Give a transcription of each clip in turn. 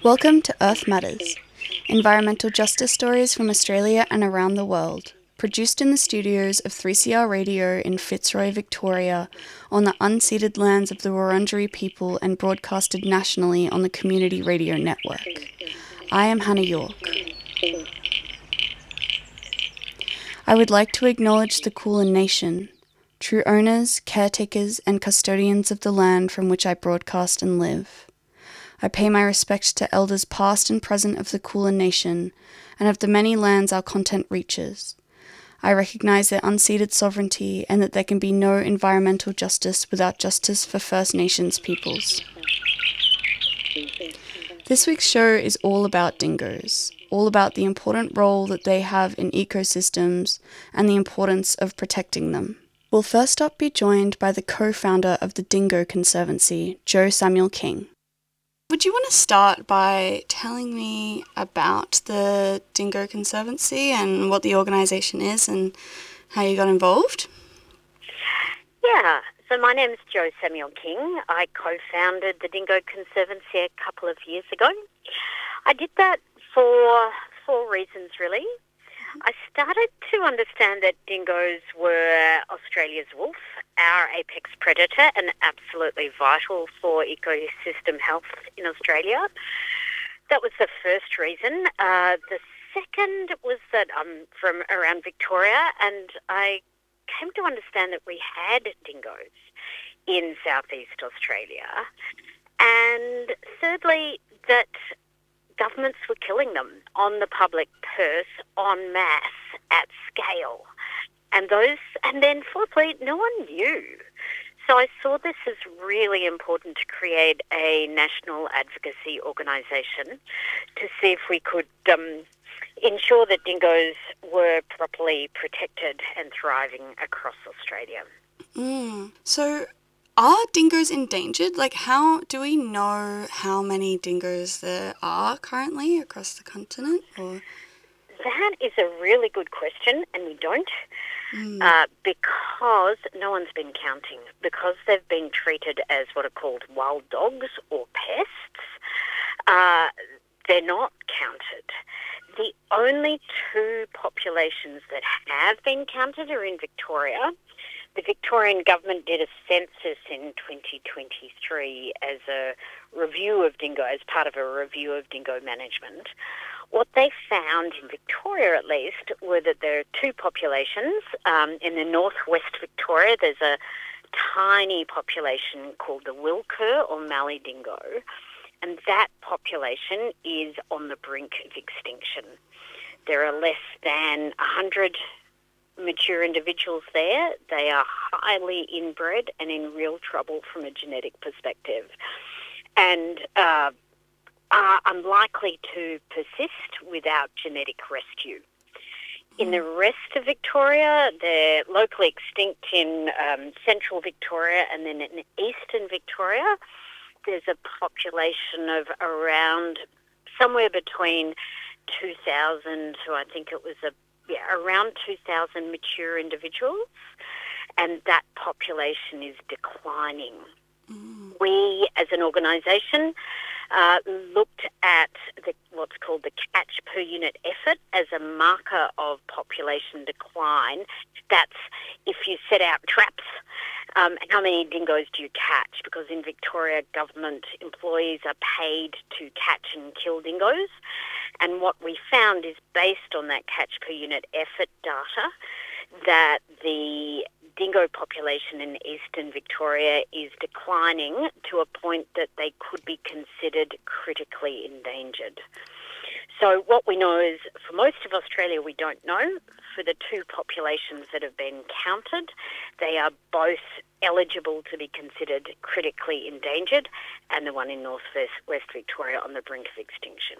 Welcome to Earth Matters, environmental justice stories from Australia and around the world, produced in the studios of 3CR Radio in Fitzroy, Victoria, on the unceded lands of the Wurundjeri people and broadcasted nationally on the Community Radio Network. I am Hannah York. I would like to acknowledge the Kulin Nation, true owners, caretakers, and custodians of the land from which I broadcast and live. I pay my respects to elders past and present of the Kulin Nation and of the many lands our content reaches. I recognise their unceded sovereignty and that there can be no environmental justice without justice for First Nations peoples. This week's show is all about dingoes, all about the important role that they have in ecosystems and the importance of protecting them. We'll first up be joined by the co-founder of the Dingo Conservancy, Joe Samuel King. Would you want to start by telling me about the Dingo Conservancy and what the organisation is and how you got involved? Yeah, so my name is Joe Samuel King. I co-founded the Dingo Conservancy a couple of years ago. I did that for four reasons, really. I started to understand that dingoes were Australia's wolf, our apex predator, and absolutely vital for ecosystem health in Australia. That was the first reason. The second was that I'm from around Victoria, and I came to understand that we had dingoes in southeast Australia. And thirdly, that governments were killing them on the public purse en masse at scale. And then fourthly, no one knew. So I saw this as really important to create a national advocacy organisation to see if we could ensure that dingoes were properly protected and thriving across Australia. So are dingoes endangered? How do we know how many dingoes there are currently across the continent? Or that is a really good question, and we don't, because no one's been counting, because they've been treated as what are called wild dogs or pests. They're not counted. The only two populations that have been counted are in Victoria. The Victorian government did a census in 2023 as a review of dingo, as part of a review of dingo management. What they found in Victoria, at least, were that there are two populations. In the northwest Victoria, there's a tiny population called the Wilkir or Mallee dingo, and that population is on the brink of extinction. There are less than 100 mature individuals there. They are highly inbred and in real trouble from a genetic perspective, and are unlikely to persist without genetic rescue. In the rest of Victoria, they're locally extinct in central Victoria, and then in eastern Victoria, there's a population of around somewhere between 2,000 to I think it was around 2,000 mature individuals, and that population is declining. We, as an organisation, looked at what's called the catch per unit effort as a marker of population decline. That's if you set out traps, how many dingoes do you catch? Because in Victoria, government employees are paid to catch and kill dingoes. And what we found is, based on that catch per unit effort data, that the dingo population in eastern Victoria is declining to a point that they could be considered critically endangered. So what we know is, for most of Australia, we don't know. For the two populations that have been counted, they are both eligible to be considered critically endangered, and the one in West Victoria on the brink of extinction.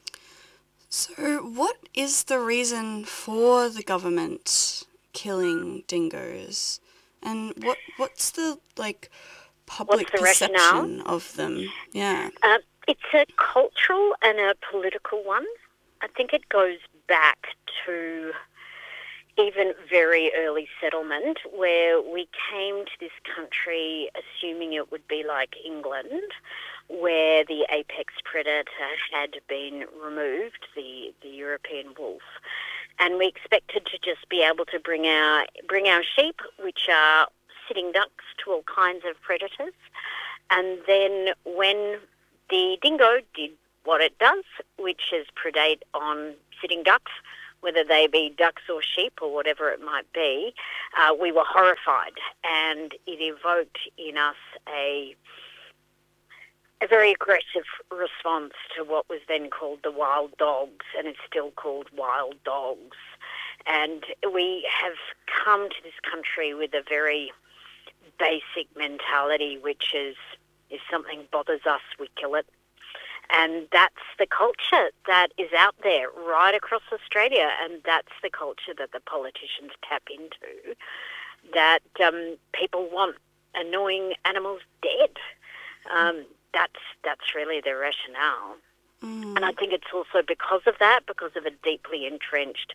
So what is the reason for the government killing dingoes? And what's the public perception rationale of them? Yeah. It's a cultural and a political one. I think it goes back to even very early settlement, where we came to this country assuming it would be like England, where the apex predator had been removed, the European wolf, and we expected to just be able to bring our sheep, which are sitting ducks, to all kinds of predators. And then when the dingo did what it does, which is predate on sitting ducks, whether they be ducks or sheep or whatever it might be, we were horrified, and it evoked in us a very aggressive response to what was then called the wild dogs, and it's still called wild dogs. And we have come to this country with a very basic mentality, which is if something bothers us, we kill it. And that's the culture that is out there right across Australia, and that's the culture that the politicians tap into, that people want annoying animals dead. That's really the rationale. And I think it's also because of that, because of a deeply entrenched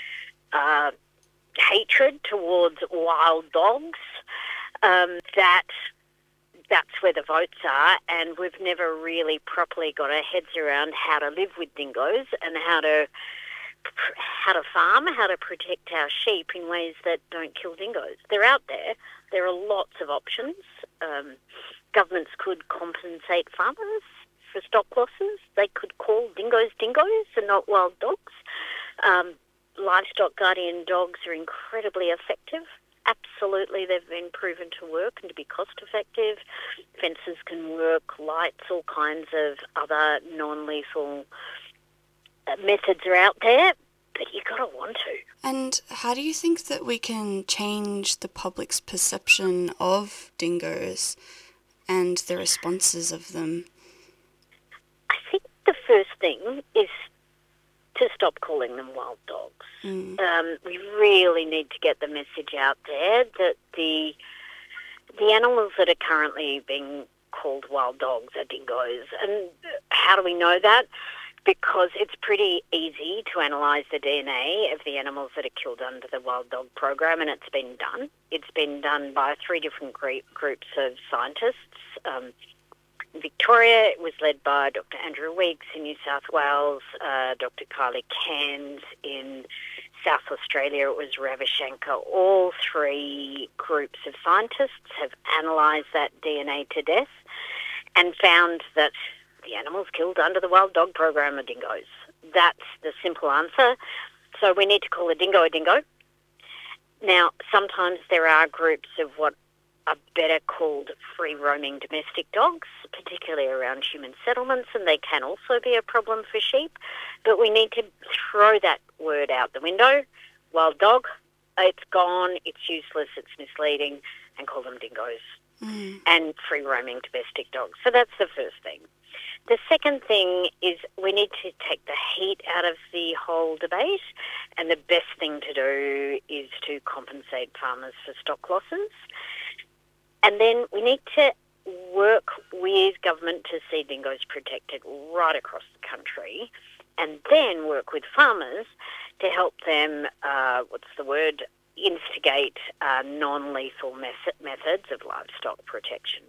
hatred towards wild dogs, that's where the votes are, and we've never really properly got our heads around how to live with dingoes and how to farm, how to protect our sheep in ways that don't kill dingoes. They're out there. There are lots of options. Governments could compensate farmers for stock losses. They could call dingoes dingoes and not wild dogs. Livestock guardian dogs are incredibly effective. Absolutely, they've been proven to work and to be cost-effective. Fences can work, lights, all kinds of other non-lethal methods are out there, but you've got to want to. And how do you think that we can change the public's perception of dingoes and the responses of them? I think the first thing is to stop calling them wild dogs. We really need to get the message out there that the animals that are currently being called wild dogs are dingoes. And how do we know that? Because it's pretty easy to analyse the DNA of the animals that are killed under the wild dog program, and it's been done. It's been done by 3 different groups of scientists. In Victoria, it was led by Dr. Andrew Weeks. In New South Wales, Dr. Kylie Cairns. In South Australia, it was Ravi Shankar. All 3 groups of scientists have analysed that DNA to death and found that the animals killed under the wild dog program are dingoes. That's the simple answer. So we need to call a dingo a dingo. Now, sometimes there are groups of what are better called free-roaming domestic dogs, particularly around human settlements, and they can also be a problem for sheep. But we need to throw that word out the window. Wild dog, it's gone, it's useless, it's misleading, and call them dingoes. And free-roaming domestic dogs. So that's the first thing. The second thing is we need to take the heat out of the whole debate, and the best thing to do is to compensate farmers for stock losses. And then we need to work with government to see dingoes protected right across the country, and then work with farmers to help them, instigate non-lethal methods of livestock protection.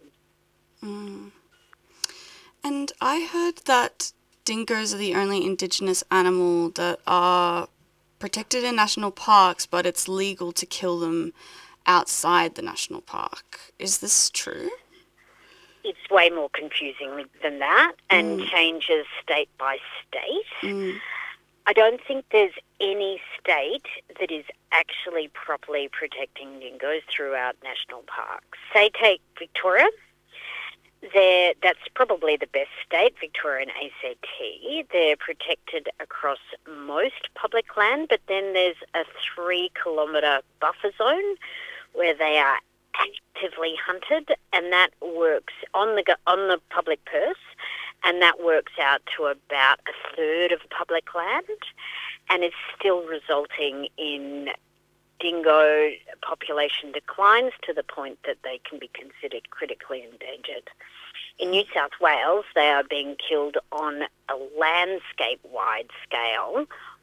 And I heard that dingoes are the only Indigenous animal that are protected in national parks, but it's legal to kill them outside the national park. Is this true? It's way more confusing than that and changes state by state. I don't think there's any state that is actually properly protecting dingoes throughout national parks. Say take Victoria. That's probably the best state, Victoria and ACT. They're protected across most public land, but then there's a 3-kilometre buffer zone where they are actively hunted, and that works on the public purse, and that works out to about 1/3 of public land, and is still resulting in dingo population declines to the point that they can be considered critically endangered. In New South Wales, they are being killed on a landscape-wide scale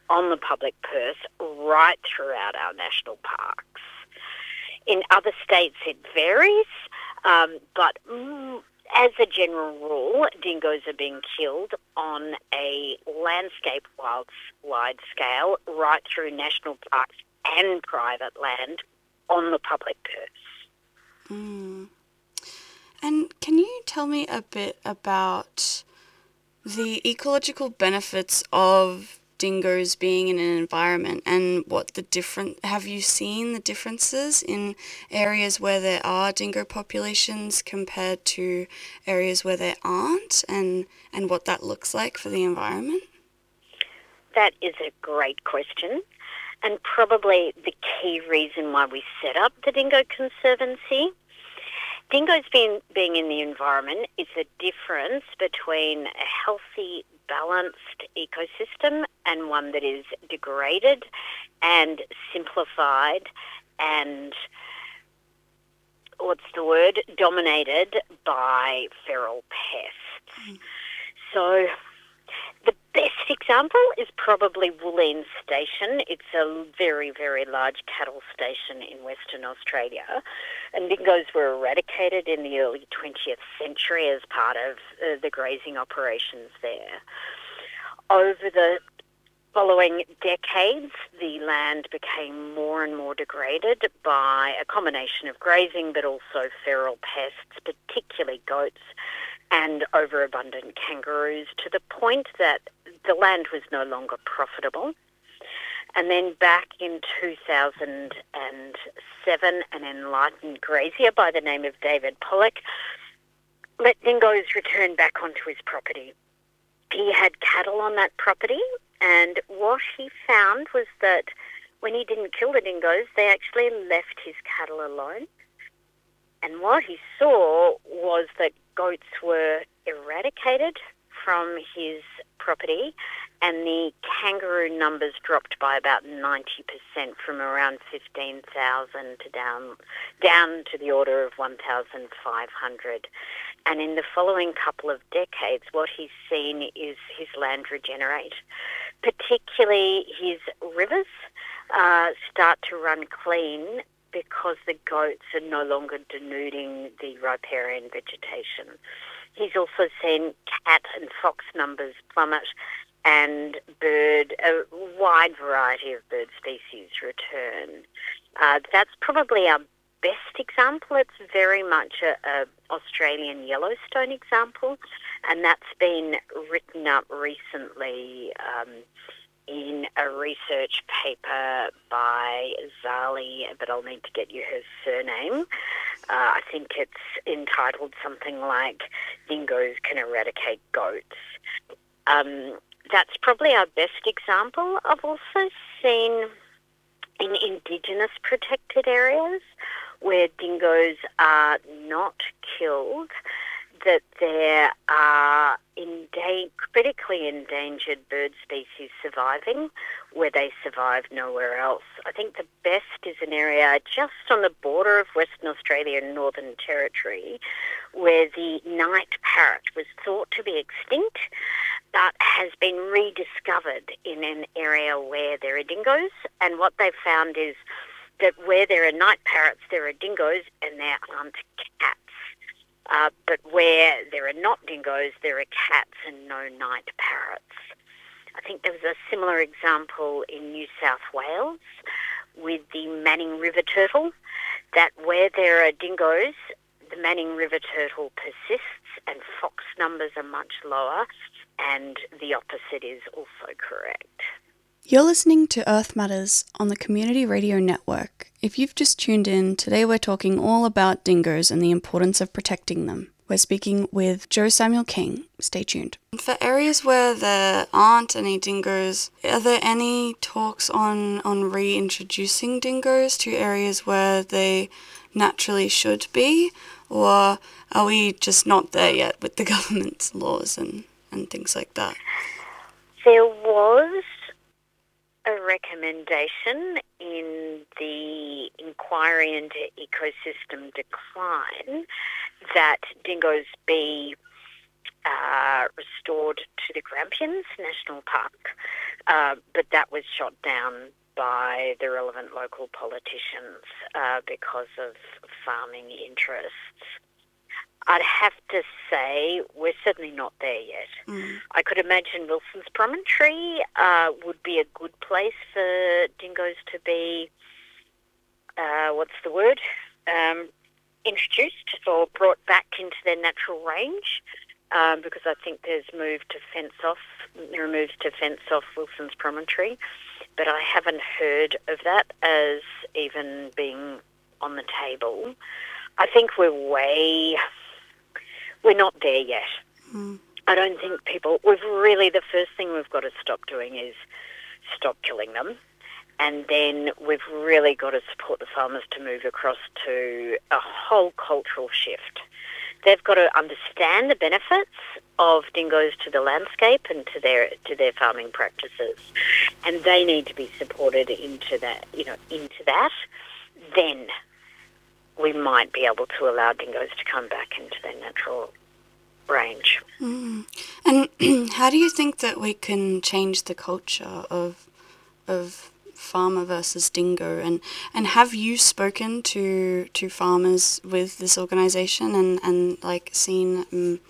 on the public purse right throughout our national parks. In other states it varies, but as a general rule, dingoes are being killed on a landscape-wide scale right through national parks and private land on the public purse. And can you tell me a bit about the ecological benefits of dingoes being in an environment and what have you seen the differences in areas where there are dingo populations compared to areas where there aren't, and what that looks like for the environment? That is a great question, and probably the key reason why we set up the Dingo Conservancy. Dingoes being in the environment is the difference between a healthy, balanced ecosystem and one that is degraded and simplified and, dominated by feral pests. So the best example is probably Woolleen Station. It's a very, very large cattle station in Western Australia, and dingoes were eradicated in the early 20th century as part of the grazing operations there. Over the following decades, the land became more and more degraded by a combination of grazing but also feral pests, particularly goats, and overabundant kangaroos, to the point that the land was no longer profitable. And then back in 2007, an enlightened grazier by the name of David Pollock let dingoes return back onto his property. He had cattle on that property, and what he found was that when he didn't kill the dingoes, they actually left his cattle alone. And what he saw was that goats were eradicated from his property, and the kangaroo numbers dropped by about 90%, from around 15,000 to down to the order of 1,500. And in the following couple of decades, what he's seen is his land regenerate, particularly his rivers start to run clean, because the goats are no longer denuding the riparian vegetation. He's also seen cat and fox numbers plummet, and a wide variety of bird species return. That's probably our best example. It's very much a Australian Yellowstone example, and that's been written up recently in a research paper by Zali, but I'll need to get you her surname. I think it's entitled something like "Dingoes Can Eradicate Goats." That's probably our best example. I've also seen in Indigenous protected areas where dingoes are not killed, that there are critically endangered bird species surviving where they survive nowhere else. I think the best is an area just on the border of Western Australia and Northern Territory, where the night parrot was thought to be extinct but has been rediscovered in an area where there are dingoes. And what they've found is that where there are night parrots, there are dingoes and there aren't cats. But where there are not dingoes, there are cats and no night parrots. I think there was a similar example in New South Wales with the Manning River turtle, that where there are dingoes, the Manning River turtle persists and fox numbers are much lower, and the opposite is also correct. You're listening to Earth Matters on the Community Radio Network. If you've just tuned in, today we're talking all about dingoes and the importance of protecting them. We're speaking with Joe Samuel King. Stay tuned. For areas where there aren't any dingoes, are there any talks on reintroducing dingoes to areas where they naturally should be? Or are we just not there yet with the government's laws and things like that? There was a recommendation in the inquiry into ecosystem decline that dingoes be restored to the Grampians National Park. but that was shot down by the relevant local politicians because of farming interests. I'd have to say we're certainly not there yet. I could imagine Wilson's Promontory would be a good place for dingoes to be, introduced or brought back into their natural range, because I think there's moves to fence off Wilson's Promontory, but I haven't heard of that as even being on the table. I think we're not there yet. I don't think the first thing we've got to stop doing is stop killing them. And then we've really got to support the farmers to move across to a whole cultural shift. They've got to understand the benefits of dingoes to the landscape and to their farming practices, and they need to be supported into that. Then we might be able to allow dingoes to come back into their natural range. And how do you think that we can change the culture of farmer versus dingo, and have you spoken to farmers with this organisation and like seen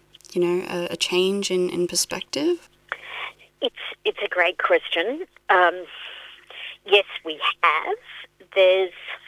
a change in perspective? It's a great question. Yes, we have. There's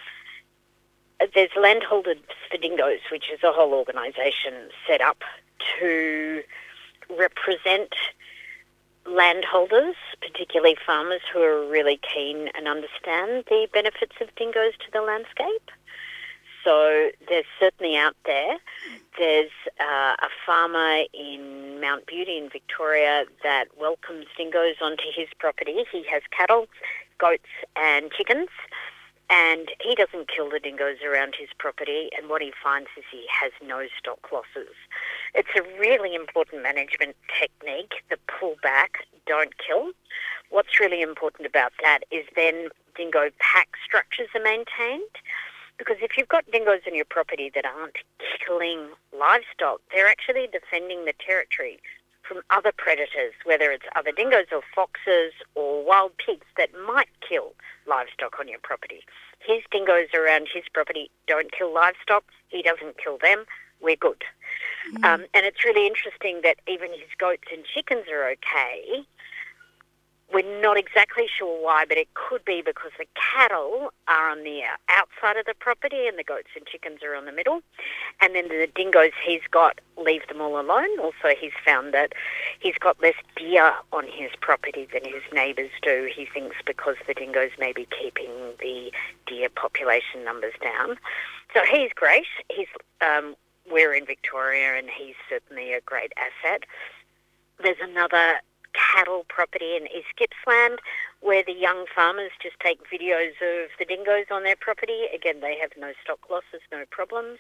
Landholders for Dingoes, which is a whole organisation set up to represent landholders, particularly farmers who are really keen and understand the benefits of dingoes to the landscape. So there's certainly out there. There's a farmer in Mount Beauty in Victoria that welcomes dingoes onto his property. He has cattle, goats and chickens, and he doesn't kill the dingoes around his property, and what he finds is he has no stock losses. It's a really important management technique, the pull back, don't kill. What's really important about that is then dingo pack structures are maintained, because if you've got dingoes on your property that aren't killing livestock, they're actually defending the territory from other predators, whether it's other dingoes or foxes or wild pigs that might kill livestock on your property. His dingoes around his property don't kill livestock. He doesn't kill them. We're good. And it's really interesting that even his goats and chickens are okay. We're not exactly sure why, but it could be because the cattle are on the outside of the property and the goats and chickens are on the middle. And then the dingoes he's got leave them all alone. Also, he's found that he's got less deer on his property than his neighbours do. He thinks because the dingoes may be keeping the deer population numbers down. So he's great. We're in Victoria and he's certainly a great asset. There's another cattle property in East Gippsland where the young farmers just take videos of the dingoes on their property. Again, they have no stock losses, no problems.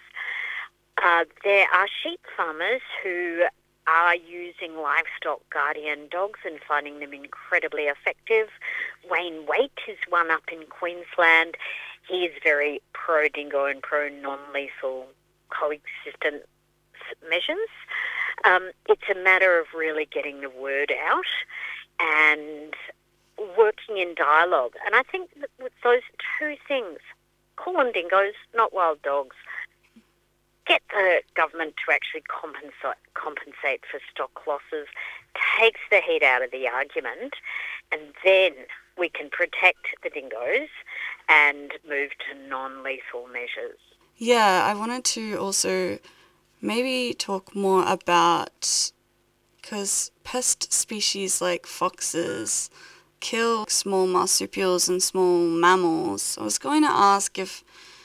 There are sheep farmers who are using livestock guardian dogs and finding them incredibly effective. Wayne Waite is one up in Queensland. He is very pro-dingo and pro-non-lethal coexistence measures. It's a matter of really getting the word out and working in dialogue. And I think that with those two things, call them dingoes, not wild dogs, get the government to actually compensate for stock losses, takes the heat out of the argument, and then we can protect the dingoes and move to non-lethal measures. Yeah, I wanted to also maybe talk more about, because pest species like foxes kill small marsupials and small mammals. I was going to ask if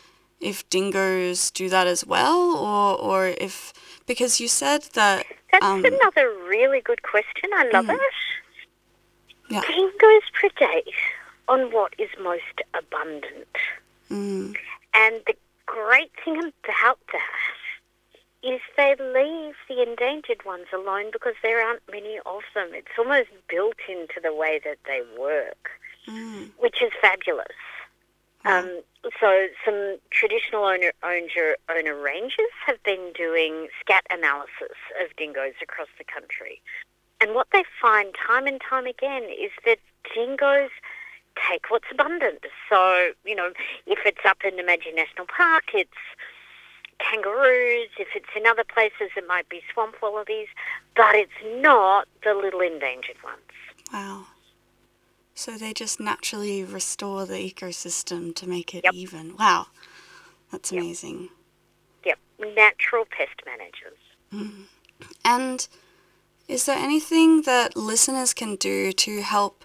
dingoes do that as well, or if, because you said that... That's another really good question. I love it. Yeah. Dingoes predate on what is most abundant. And the great thing about that is they leave the endangered ones alone because there aren't many of them. It's almost built into the way that they work, which is fabulous. So some traditional owner rangers have been doing scat analysis of dingoes across the country. And what they find time and time again is that dingoes take what's abundant. So, if it's up in Namadgi National Park, it's kangaroos. If it's in other places, it might be swamp wallabies, but it's not the little endangered ones. Wow. So they just naturally restore the ecosystem to make it even. Wow. That's amazing. Yep. Natural pest managers. Mm. And is there anything that listeners can do to help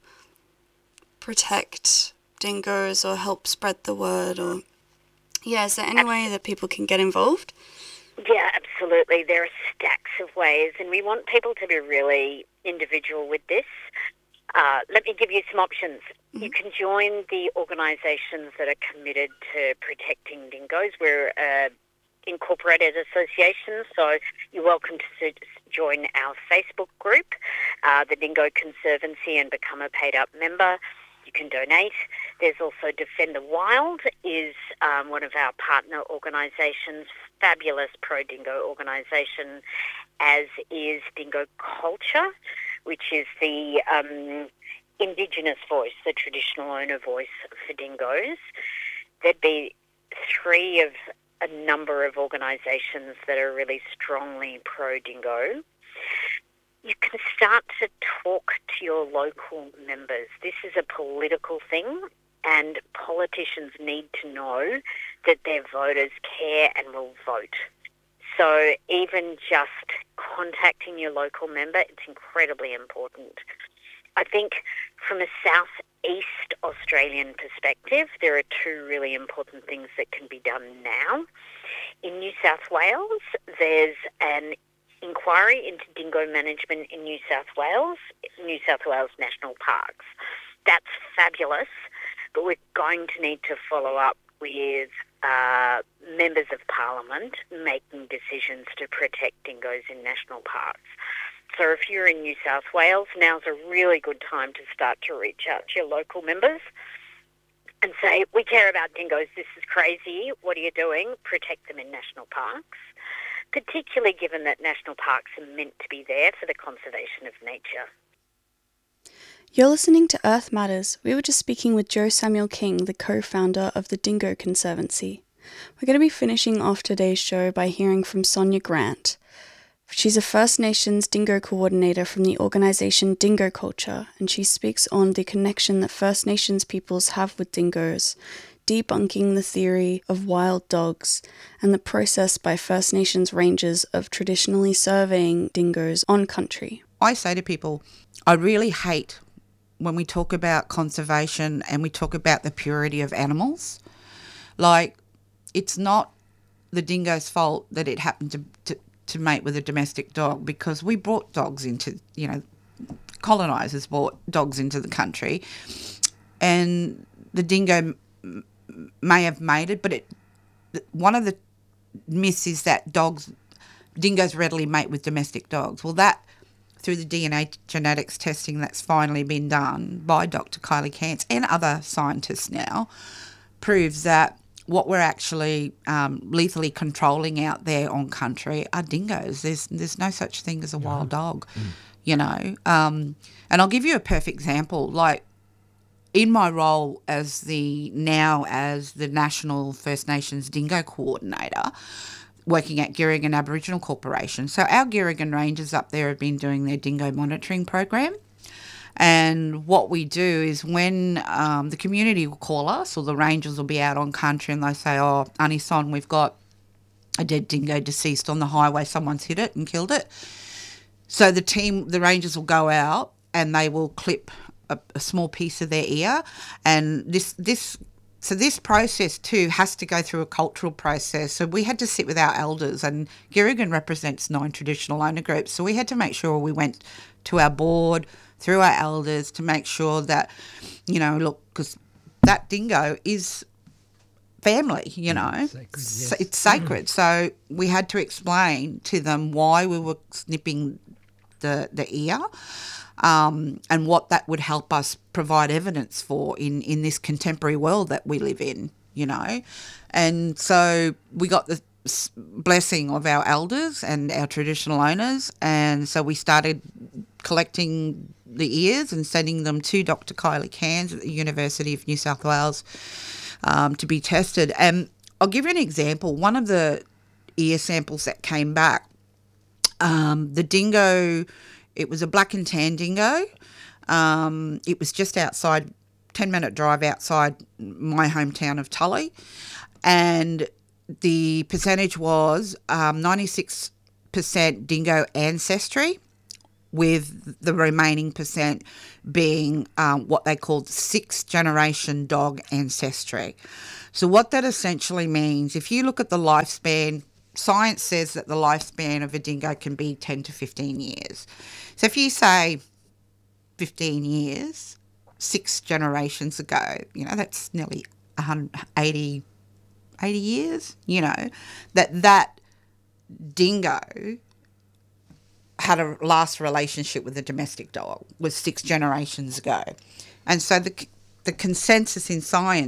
protect dingoes or help spread the word? Or is there any way that people can get involved? Yeah, absolutely. There are stacks of ways, and we want people to be really individual with this. Let me give you some options. Mm-hmm. You can join the organisations that are committed to protecting dingoes. We're incorporated association, so you're welcome to join our Facebook group, the Dingo Conservancy, and become a paid-up member. You can donate. There's also Defend the Wild is one of our partner organisations, fabulous pro-dingo organisation, as is Dingo Culture, which is the Indigenous voice, the traditional owner voice for dingoes. There'd be three of a number of organisations that are really strongly pro-dingo. You can start to talk to your local members. This is a political thing, and politicians need to know that their voters care and will vote. So even just contacting your local member, it's incredibly important. I think from a southeast Australian perspective, there are two really important things that can be done now. In New South Wales, there's an inquiry into dingo management in New South Wales National Parks. That's fabulous, but we're going to need to follow up with members of Parliament making decisions to protect dingoes in national parks. So if you're in New South Wales, now's a really good time to start to reach out to your local members and say, we care about dingoes, this is crazy, what are you doing? Protect them in national parks, particularly given that national parks are meant to be there for the conservation of nature. You're listening to Earth Matters. We were just speaking with Jo Samuel King, the co-founder of the Dingo Conservancy. We're going to be finishing off today's show by hearing from Sonia Grant. She's a First Nations dingo coordinator from the organisation Dingo Culture, and she speaks on the connection that First Nations peoples have with dingoes, debunking the theory of wild dogs, and the process by First Nations rangers of traditionally surveying dingoes on country. I say to people, I really hate when we talk about conservation and we talk about the purity of animals. Like, it's not the dingo's fault that it happened to mate with a domestic dog, because we brought dogs into, colonisers brought dogs into the country, and the dingo may have mated, but one of the myths is that dingoes readily mate with domestic dogs. Well, that, through the DNA genetics testing that's finally been done by Dr. Kylie Kantz and other scientists now, proves that what we're actually lethally controlling out there on country are dingoes. There's no such thing as a wild dog, And I'll give you a perfect example. Like, in my role as the National First Nations Dingo Coordinator, working at Girragan Aboriginal Corporation. So our Girragan Rangers up there have been doing their dingo monitoring program. And what we do is when the community will call us, or the rangers will be out on country and they say, oh, Auntie Son, we've got a dead dingo deceased on the highway, someone's hit it and killed it. So the rangers will go out and they will clip a small piece of their ear, and this process too has to go through a cultural process. So we had to sit with our elders, and Girragan represents 9 traditional owner groups. So we had to make sure we went to our board, through our elders, to make sure that, look, because that dingo is family, Sacred, yes. It's sacred. So we had to explain to them why we were snipping the ear, and what that would help us provide evidence for in this contemporary world that we live in, And so we got the blessing of our elders and our traditional owners, and so we started collecting the ears and sending them to Dr. Kylie Cairns at the University of New South Wales to be tested. And I'll give you an example. One of the ear samples that came back, the dingo, it was a black and tan dingo. It was just outside, 10-minute drive outside my hometown of Tully. And the percentage was 96% dingo ancestry, with the remaining percent being what they called 6th-generation dog ancestry. So what that essentially means, if you look at the lifespan, science says that the lifespan of a dingo can be 10 to 15 years. So if you say 15 years, 6 generations ago, that's nearly 180 years, that dingo had a last relationship with a domestic dog was 6 generations ago. And so the consensus in science